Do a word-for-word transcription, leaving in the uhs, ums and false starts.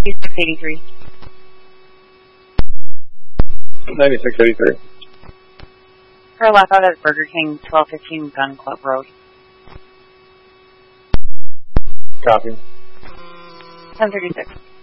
ninety-six eighty-three. ninety-six eighty-three. For a lockout at Burger King, twelve fifteen Gun Club Road. Copy. ten thirty-six.